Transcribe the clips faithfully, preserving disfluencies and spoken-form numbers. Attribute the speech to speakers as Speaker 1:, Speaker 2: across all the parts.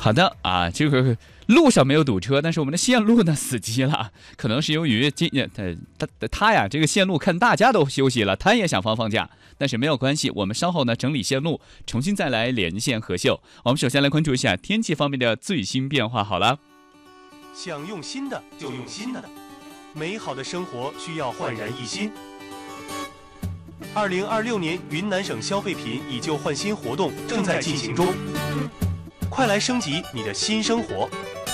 Speaker 1: 好的啊，这个路上没有堵车，但是我们的线路呢死机了，可能是由于今呃他他呀这个线路看大家都休息了，他也想放放假，但是没有关系，我们稍后呢整理线路，重新再来连线核秀。我们首先来关注一下天气方面的最新变化。好了，
Speaker 2: 想用新的就用新的，美好的生活需要焕然一新。二零二六年云南省消费品以旧换新活动正在进行中，快来升级你的新生活。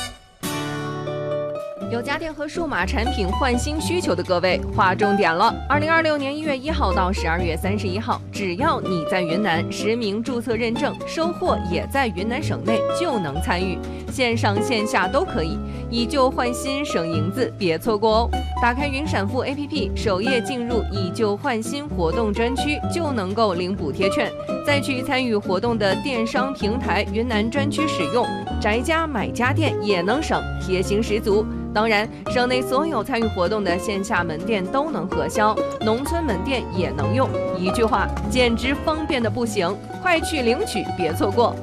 Speaker 3: 有家电和数码产品换新需求的各位，划重点了！二零二六年一月一号到十二月三十一号，只要你在云南实名注册认证，收货也在云南省内，就能参与，线上线下都可以，以旧换新省银子，别错过哦！打开云闪付 A P P， 首页进入以旧换新活动专区，就能够领补贴券，再去参与活动的电商平台云南专区使用，宅家买家电也能省，贴心十足。当然，省内所有参与活动的线下门店都能核销，农村门店也能用。一句话，简直方便的不行，快去领取，别错过。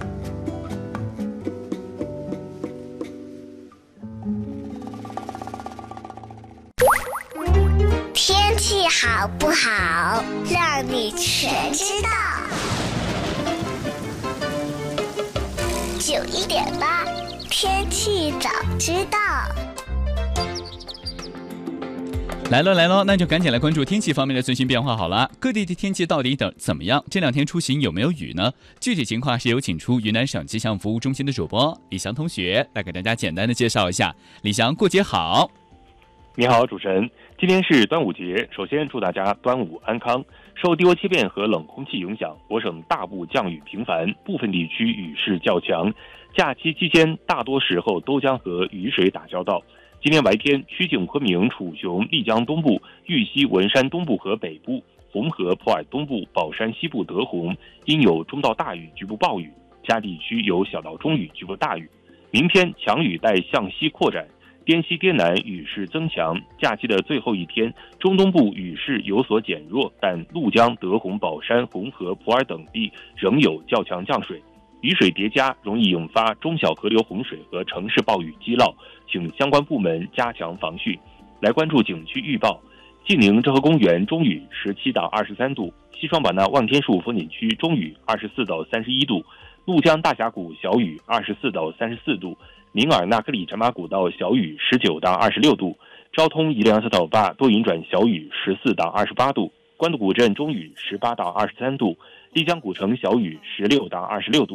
Speaker 4: 天气好不好，让你全知道。九一点八，天气早知道。
Speaker 1: 来了来了，那就赶紧来关注天气方面的最新变化好了。各地的天气到底等怎么样？这两天出行有没有雨呢？具体情况是有请出云南省气象服务中心的主播李翔同学来给大家简单的介绍一下。李翔，过节好！
Speaker 5: 你好，主持人。今天是端午节，首先祝大家端午安康。受地窝切变和冷空气影响，我省大部降雨频繁，部分地区雨势较强。假期期间，大多时候都将和雨水打交道。今天白天，曲靖、昆明、楚雄、丽江东部、玉溪、文山东部和北部、红河、普洱东部、保山西部得洪，因有中到大雨，局部暴雨；其他地区有小到中雨，局部大雨。明天强雨带向西扩展，滇西滇南雨势增强。假期的最后一天，中东部雨势有所减弱，但怒江、德宏、保山、红河、普洱等地仍有较强降水。雨水叠加容易引发中小河流洪水和城市暴雨积涝，请相关部门加强防汛。来关注景区预报：晋宁柘河公园中雨十七到二十三度，西双版纳望天树风景区中雨二十四到三十一度，怒江大峡谷小雨二十四到三十四度，宁尔纳克里产马古道小雨十九到二十六度，昭通宜良斯岛坝多云转小雨十四到二十八度，关渡古镇中雨十八到二十三度，丽江古城小雨十六到二十六度。